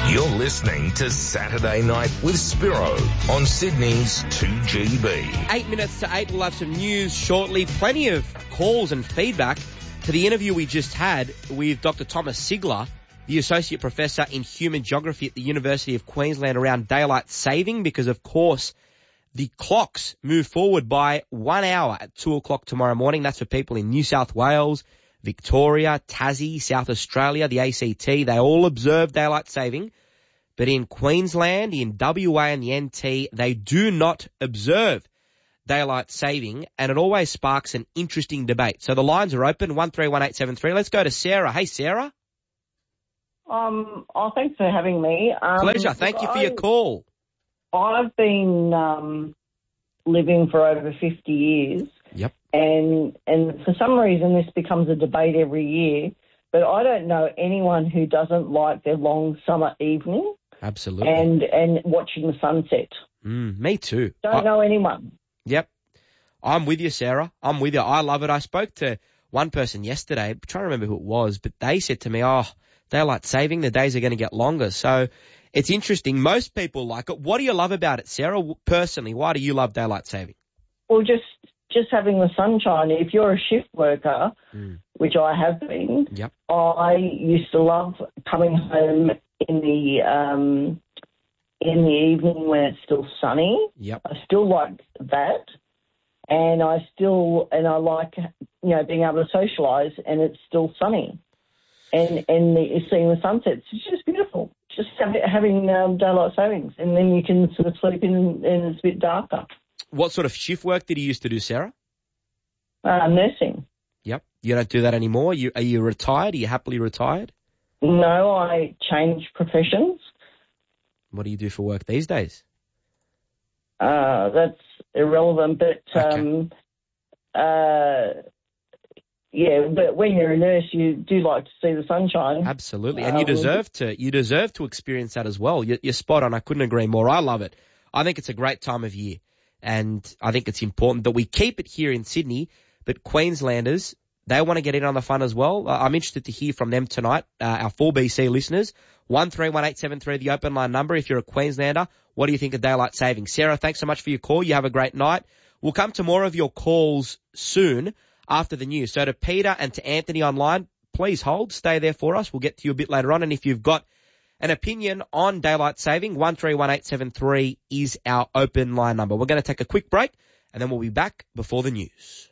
You're listening to Saturday Night with Spiro on Sydney's 2GB. 8 minutes to 8, we'll have some news shortly. Plenty of calls and feedback to the interview we just had with Dr. Thomas Sigler, the Associate Professor in Human Geography at the University of Queensland, around daylight saving, because, of course, the clocks move forward by 1 hour at 2 o'clock tomorrow morning. That's for people in New South Wales, Victoria, Tassie, South Australia, the ACT. They all observe daylight saving. But in Queensland, in WA and the NT, they do not observe daylight saving, and it always sparks an interesting debate. So the lines are open, 131873. Let's go to Sarah. Hey, Sarah. Thanks for having me. Pleasure. Thank you for your call. I've been living for over 50 years. Yep. And for some reason this becomes a debate every year, but I don't know anyone who doesn't like their long summer evening. Absolutely. And watching the sunset. Me too. Don't know anyone. Yep. I'm with you, Sarah. I'm with you. I love it. I spoke to one person yesterday, I'm trying to remember who it was, but they said to me, daylight saving, the days are going to get longer. So it's interesting. Most people like it. What do you love about it, Sarah? Personally, why do you love daylight saving? Well, just having the sunshine. If you're a shift worker, which I have been, yep. I used to love coming home in the evening when it's still sunny. Yep. I still like that, and I like being able to socialise, and it's still sunny, and seeing the sunsets. It's just beautiful. Just having daylight savings, and then you can sort of sleep in and it's a bit darker. What sort of shift work did you used to do, Sarah? Nursing. Yep. You don't do that anymore? Are you retired? Are you happily retired? No, I changed professions. What do you do for work these days? That's irrelevant, but okay. But when you're a nurse, you do like to see the sunshine. Absolutely, and you deserve to experience that as well. You're spot on. I couldn't agree more. I love it. I think it's a great time of year, and I think it's important that we keep it here in Sydney. But Queenslanders, they want to get in on the fun as well. I'm interested to hear from them tonight, our 4BC listeners. 131873, the open line number. If you're a Queenslander, what do you think of daylight saving? Sarah, thanks so much for your call. You have a great night. We'll come to more of your calls soon after the news. So to Peter and to Anthony online, please hold. Stay there for us. We'll get to you a bit later on. And if you've got an opinion on daylight saving, 131873 is our open line number. We're going to take a quick break, and then we'll be back before the news.